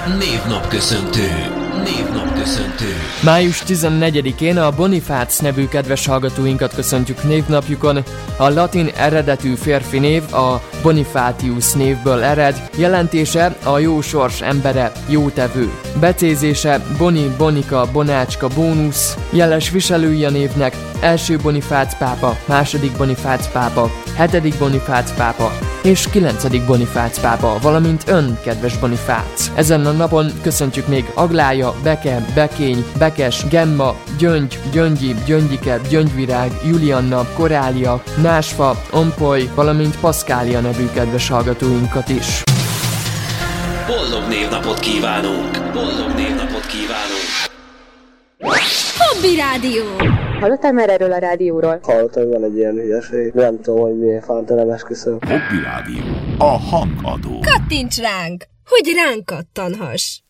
Névnapköszöntő. Május 14-én a Bonifác nevű kedves hallgatóinkat köszöntjük névnapjukon. A latin eredetű férfi név a Bonifatius névből ered, jelentése a jó sors embere, jótevő. Becézése Boni, Bonika, Bonácska, Bónusz, jeles viselői a névnek első Bonifác pápa, második Bonifác pápa, hetedik Bonifác pápa és 9. Bonifác pápa, valamint ön, kedves Bonifác. Ezen a napon köszöntjük még Aglája, Beke, Bekény, Bekes, Gemma, Gyöngy, Gyöngyi, Gyöngyike, Gyöngyvirág, Julianna, Korália, Násfa, Ompoly, valamint Paszkália nevű kedves hallgatóinkat is. Boldog névnapot kívánunk! Hobby Rádió! Hallottál már erről a rádióról? Hallottam, hogy van egy ilyen hülyeség. Nem tudom, hogy miért fánt, nem esküszöm. Hobby Rádió. A hangadó. Kattints ránk, hogy ránk kattanhass!